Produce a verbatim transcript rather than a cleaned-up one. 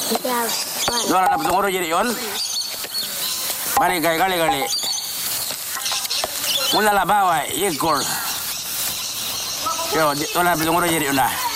Dua na petunguro jadi yon. Balik kali kali kali. Mula lah bawa ikul. Yo, dua na petunguro jadi yon dah.